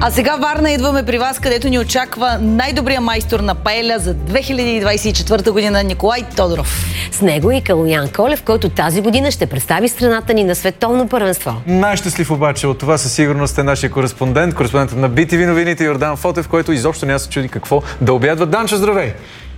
А сега Варна идваме при вас, където ни очаква най-добрия майстор на паеля за 2024 година Николай Тодоров. С него и Калоян Колев, който тази година ще представи страната ни на световно първенство. Най-щастлив обаче от това със сигурност е нашия кореспондентът на BTV новините Йордан Фотев, който изобщо няма се чуди какво да обядва. Данчо, здравей!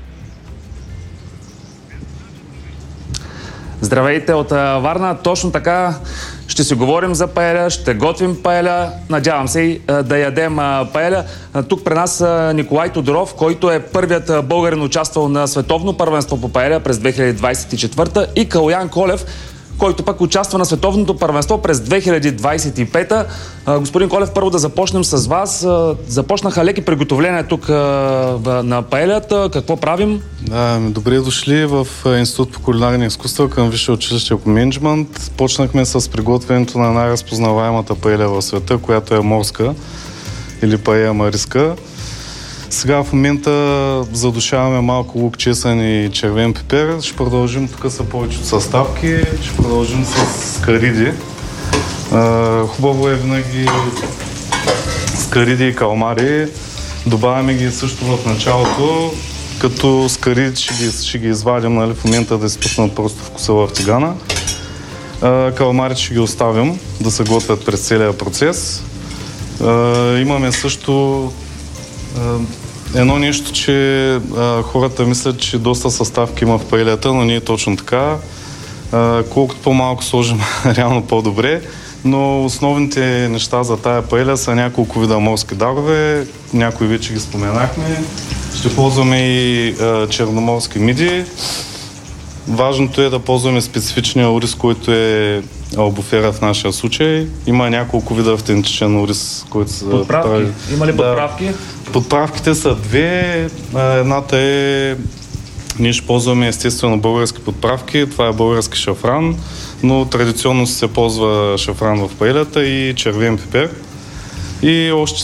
Здравейте от Варна. Точно така ще си говорим за паеля, ще готвим паеля. Надявам се и да ядем паеля. Тук при нас Николай Тодоров, който е първият българин участвал на световно първенство по паеля през 2024 и Калоян Колев, който пък участва на световното първенство през 2025. Господин Колев, първо да започнем с вас. Започнаха леки приготовления тук на паелята. Какво правим? Добре дошли в Институт по кулинарни изкуства към Висше училище по мениджмънт. Почнахме с приготвянето на най-разпознаваемата паеля в света, която е морска или паея мариска. Сега в момента задушаваме малко лук, чесън и червен пипер. Ще продължим, тук са повече съставки. Ще продължим с кариди. Хубаво е винаги с кариди и калмари. Добавяме ги също в началото, като с кариди ще ги извадим, нали, в момента да изпуснат просто вкуса в тигана. Калмарите ще ги оставим да се готвят през целия процес. Имаме също едно нещо, че хората мислят, че доста съставки има в паелята, но не е точно така. Колкото по-малко сложим, реално по-добре. Но основните неща за тая паеля са няколко вида морски дарове. Някои вече ги споменахме. Ще ползваме и черноморски миди. Важното е да ползваме специфичния ориз, който е албуфера в нашия случай. Има няколко вида автентичен ориз, който се прави. Има ли подправки? Подправките са две. Едната е... Ние ще ползваме естествено български подправки. Това е български шафран, но традиционно се ползва шафран в паелята и червен пипер. И още